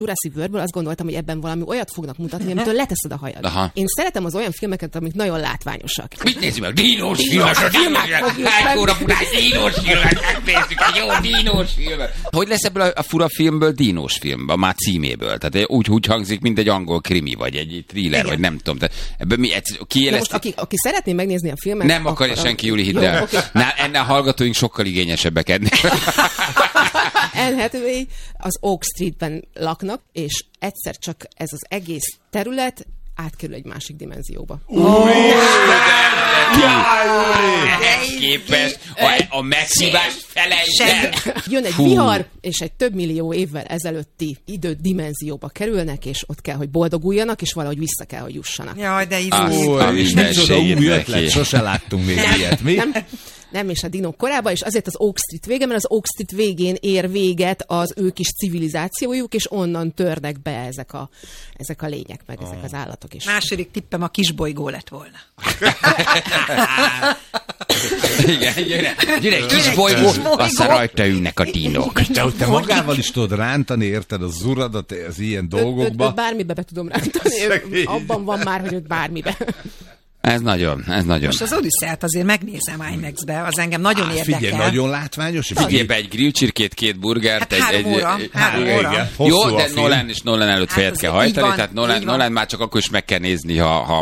Jurassic Worldből azt gondoltam, hogy ebben valami olyat fognak mutatni, amitől leteszed a hajad. Aha. Én szeretem az olyan filmeket, amik nagyon látványosak. Mit nézzük meg? Dínós filmet! Hány óra furás dínós filmet? Megnézzük egy jó dínós filmet! Hogy lesz ebből a fura filmből dínós film? A már címéből. Tehát úgy hangzik, mint egy angol krimi, vagy egy thriller, igen. Vagy nem tudom. Ebből mi most aki szeretné megnézni a filmet... Nem akarja senki, Júli, hidd el. Okay. Ennél a hallgatóink sokkal igényesebbek ennél. Anne Hathaway az Oak Streetben laknak, és egyszer csak ez az egész terület átkerül egy másik dimenzióba. Ehhez képest a megszívást felejtsd el! Jön egy vihar, és egy több millió évvel ezelőtti dimenzióba kerülnek, és ott kell, hogy boldoguljanak, és valahogy vissza kell, hogy jussanak. Jaj, de és micsoda új ötlet, sose láttunk még ilyet. Mi? Nem, és a dinók korába, és azért az Oak Street vége, mert az Oak Street végén ér véget az ő kis civilizációjuk, és onnan törnek be ezek a lények, meg ezek az állatok is. Második tippem a kisbolygó lett volna. Igen, gyere egy kisbolygó, aztán rajta ülnek a dinók. Te magával is tudod rántani, érted, az uradat az ilyen dolgokba? Bármibe be tudom rántani, abban van már, hogy bármibe. Ez nagyon. Most az Odüsszeit azért megnézem IMAX-be, az engem nagyon érdekel. Figyelj, nagyon látványos. Figyelj be, egy grillcsirkét, 2 burgert. Hát 3 óra. Jó, de Nolan előtt fejet kell hajtani, tehát Nolan már csak akkor is meg kell nézni,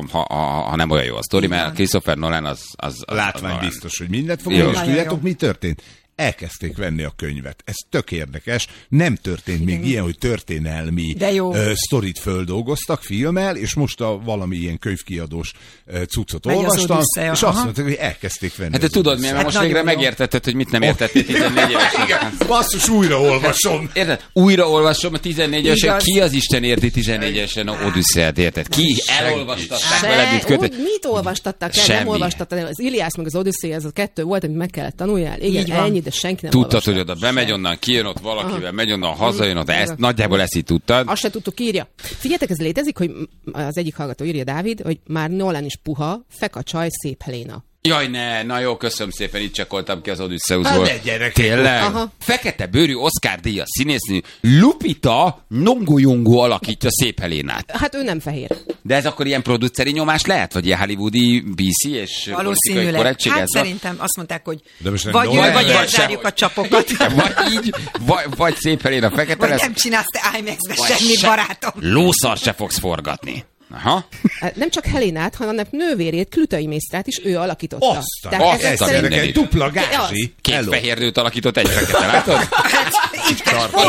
ha nem olyan jó a sztori, mert Christopher Nolan az látvány biztos, hogy mindent fog, és tudjátok, mi történt? Elkezdték venni a könyvet. Ez tök érdekes. Nem történt még ilyen, hogy történelmi sztorit földolgoztak filmmel, és most valami ilyen könyvkiadós cuccot olvastam, és azt mondták, hogy elkezdték venni. Hát te tudod, mert most végre megértetted, hogy mit nem értettél 14 évesen. Igen, basszus, újraolvasom. Érted? Újraolvasom a 14 évesen. Ki az Isten érti 14 évesen a Odüsszeit, érted? Ki elolvastatták veled itt kötet? Mit olvastattak el? Nem olvastattak el. Az Iliász meg az Odüsszei, ez a 2 volt, amit meg kellett tanuljál. Igen, ennyi, de senki nem tudtad, hogy oda bemegy onnan, kijön ott valakivel, megy onnan, hazajön ott, nagyjából ezt így tudtad. Azt se tudtuk, írja. Figyeljetek, ez létezik, hogy az egyik hallgató írja, Dávid, hogy már Nolan is puha, fek a csaj, szép Helena. Jaj, ne, na jó, köszönöm szépen, itt csekkoltam ki az Odüsszeuszból. Hát tényleg? Aha. Fekete bőrű Oscar-díjas színésznő Lupita Nyong'o alakítja szép Helénát. Hát ő nem fehér. De ez akkor ilyen produceri nyomás lehet? Vagy ilyen hollywoodi BC és politikai korrektség? Hát szerintem azt mondták, hogy vagy elzárjuk a csapokat. Vagy így, vagy szép Heléna fekete vagy lesz. Nem csinálsz te IMAX-be semmit, barátom. Lószar se fogsz forgatni. Aha. Nem csak Helénát, hanem nővérét, Klütai Mésztrát is ő alakította. Tehát ez egy dupla gázsi. 2 fehér nőt alakított, egy fekete, látod? Így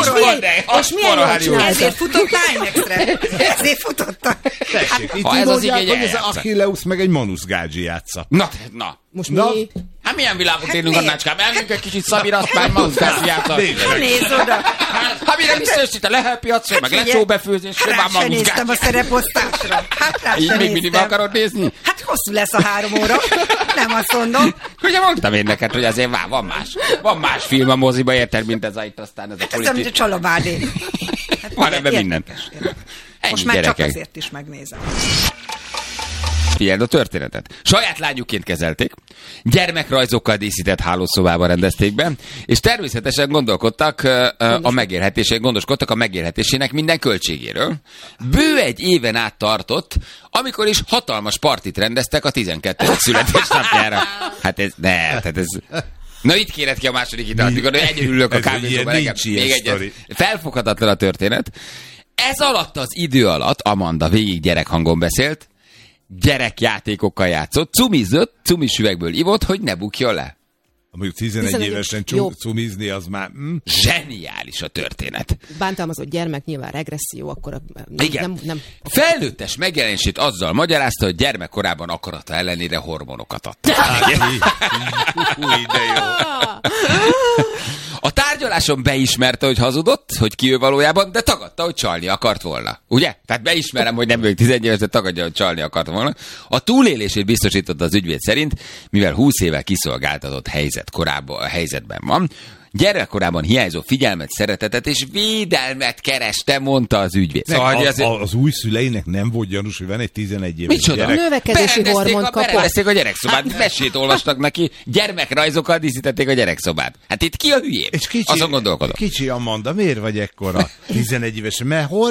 és milyen jól csinál? Ezért futott IMAX-re. Ezért futottak. Tessék, itt tudják, hogy ez Achilleus meg egy Manus Gágyi játsza. Na. Most mi? Hát milyen világot élünk, Annácskám? Elmegyünk egy kicsit Szabi Rasztmány, Manus Gágyi játsza. Nézd oda. Hát mire visszajössz itt a lehelpiacról, meg lecsóbefőzésről, már Manus Gágyi. Néztem a szereposztásra. Így még mindig akarod nézni? Hát hosszú lesz a 3 óra. Nem azt mondom. Ugye mondtam én neked, hogy azért van más film a moziba, érted, mint ez itt aztán ez a politik. Ez mint a Csalabádé. Van ebben minden. Most már csak azért is megnézem. Figyeld a történetet. Saját lányuként kezelték, gyermekrajzokkal díszített hálószobában rendezték be, és természetesen gondoskodtak a megélhetésének minden költségéről. Bő egy éven át tartott, amikor is hatalmas partit rendeztek a 12. születésnapjára. Hát ez... Na itt kéred ki a második italt, mikor egyedül ülök a kávézóban. Még egyet. Felfoghatatlan a történet. Ez alatt az idő alatt Amanda végig gyerekhangon beszélt, gyerekjátékokkal játszott, cumizott, cumis üvegből ivott, hogy ne bukjon le. Mondjuk 11 évesen cumizni, az már... Zseniális a történet. Bántalmazott gyermek, nyilván regresszió, akkor nem. Felnőttes megjelenését azzal magyarázta, hogy gyermekkorában akarata ellenére hormonokat adta. De jó. A tárgyaláson beismerte, hogy hazudott, hogy ki ő valójában, de tagadta, hogy csalni akart volna. Ugye? Tehát beismerem, hogy nem vagyok 11 éves, de tagadja, hogy csalni akart volna. A túlélését biztosította az ügyvéd szerint, mivel 20 éve kiszolgáltatott helyzetben van. gyermekkorában hiányzó figyelmet, szeretetet és védelmet kereste, mondta az ügyvéd. Szóval, az új szüleinek nem volt gyanús, hogy van egy 11 éves gyerek. Micsoda? Növekedési hormont kapott. Berendezték a gyerekszobát, mesét olvastak neki, gyermekrajzokkal díszítették a gyerekszobát. Hát itt ki a hülyébb? Azon gondolkodom. Kicsi Amanda, miért vagy ekkora 11 éves? Mert hol